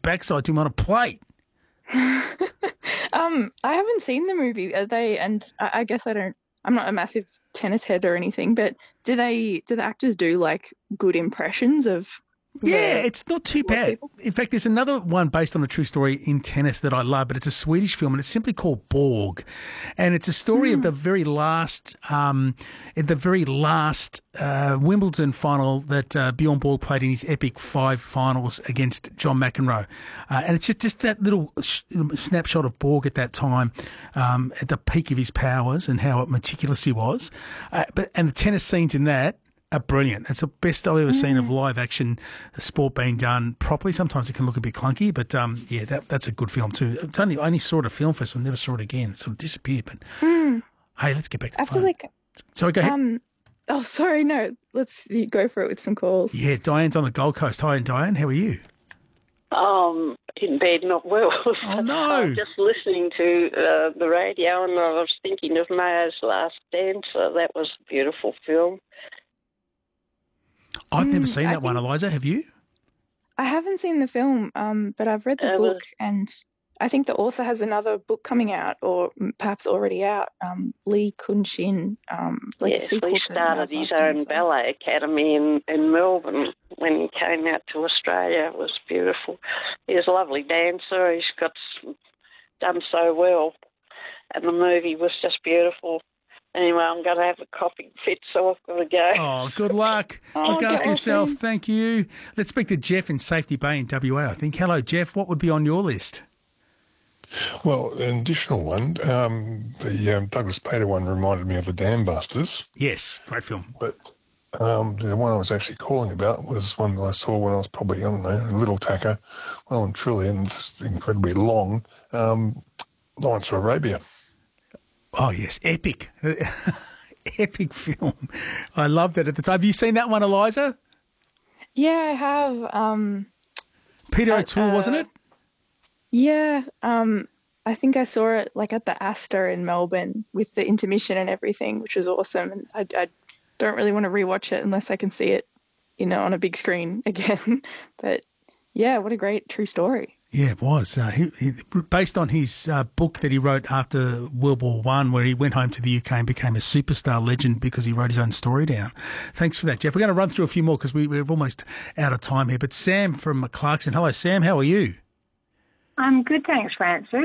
backside to him on a plate. I haven't seen the movie. Are they? And I guess I'm not a massive tennis head or anything, but do the actors do like good impressions of? Yeah, it's not too bad. People? In fact, there's another one based on a true story in tennis that I love, but it's a Swedish film and it's simply called Borg. And it's a story of the very last, Wimbledon final that Bjorn Borg played in his epic 5 finals against John McEnroe. And it's just that little snapshot of Borg at that time, at the peak of his powers and how meticulous he was. And the tennis scenes in that are brilliant. It's the best I've ever seen of live action sport being done properly. Sometimes it can look a bit clunky, but that's a good film too. I only saw it at a film festival, never saw it again. It sort of disappeared. But hey, let's get back to the phone. Feel like sorry, go ahead. Oh, sorry, no. Let's go for it with some calls. Yeah, Diane's on the Gold Coast. Hi, Diane. How are you? In bed, not well. Oh, no. I was just listening to the radio and I was thinking of Mayo's Last Dancer. That was a beautiful film. I've never seen that one, Eliza. Have you? I haven't seen the film, but I've read the book, and I think the author has another book coming out, or perhaps already out. Lee Kun-shin, yes, he started his own ballet academy in Melbourne when he came out to Australia. It was beautiful. He's a lovely dancer. He's done so well, and the movie was just beautiful. Anyway, I'm going to have a coughing fit, so I've got to go. Oh, good luck. Look after yourself. Thank you. Let's speak to Jeff in Safety Bay in WA, I think. Hello, Jeff. What would be on your list? Well, an additional one, the Douglas Bader one reminded me of the Dam Busters. Yes, great film. But the one I was actually calling about was one that I saw when I was probably, a little tacker, well and truly, and just incredibly long, Lawrence of Arabia. Oh, yes, epic. Epic film. I loved it at the time. Have you seen that one, Eliza? Yeah, I have. Peter O'Toole, wasn't it? Yeah. I think I saw it like at the Astor in Melbourne with the intermission and everything, which was awesome. And I don't really want to rewatch it unless I can see it, on a big screen again. But yeah, what a great true story. Yeah, it was. He based on his book that he wrote after World War One, where he went home to the UK and became a superstar legend because he wrote his own story down. Thanks for that, Jeff. We're going to run through a few more because we're almost out of time here. But Sam from Clarkson. Hello, Sam. How are you? I'm good, thanks, Francis.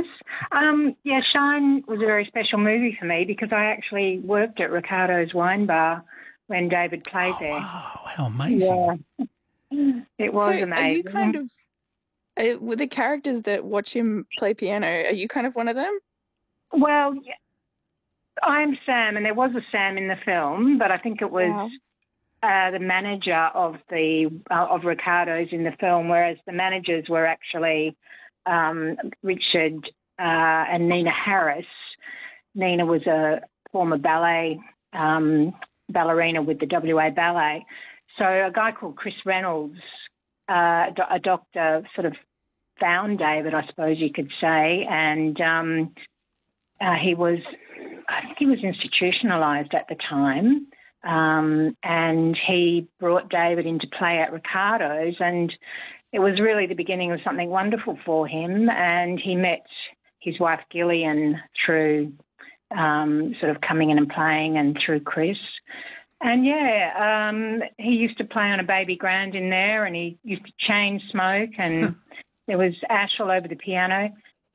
Shine was a very special movie for me because I actually worked at Ricardo's Wine Bar when David played there. Wow, how amazing. Yeah. It was amazing. Are you kind of... with the characters that watch him play piano, are you kind of one of them? Well, I'm Sam, and there was a Sam in the film, but I think it was the manager of Ricardo's in the film, whereas the managers were actually Richard and Nina Harris. Nina was a former ballet ballerina with the WA Ballet. So a guy called Chris Reynolds, a doctor, sort of found David, I suppose you could say, and I think he was institutionalised at the time, and he brought David into play at Ricardo's, and it was really the beginning of something wonderful for him, and he met his wife Gillian through sort of coming in and playing and through Chris. And, he used to play on a baby grand in there, and he used to chain smoke, and there was ash all over the piano.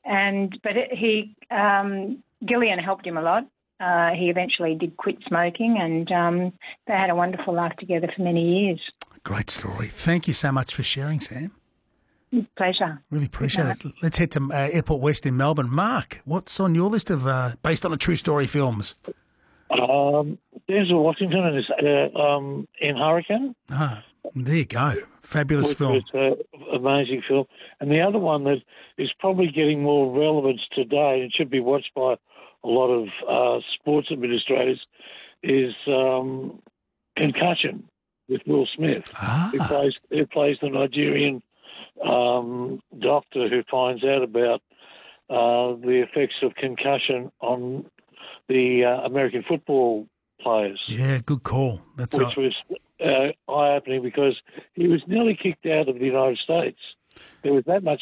Gillian helped him a lot. He eventually did quit smoking, and they had a wonderful life together for many years. Great story. Thank you so much for sharing, Sam. Pleasure. Really appreciate it. Let's head to Airport West in Melbourne. Mark, what's on your list of based on a true story films? Denzel Washington is in Hurricane. Ah, there you go. Fabulous film. It's an amazing film. And the other one that is probably getting more relevance today and should be watched by a lot of sports administrators is Concussion with Will Smith, who plays the Nigerian doctor who finds out about the effects of concussion on the American football players. Yeah, good call. Which was eye-opening because he was nearly kicked out of the United States. There was that much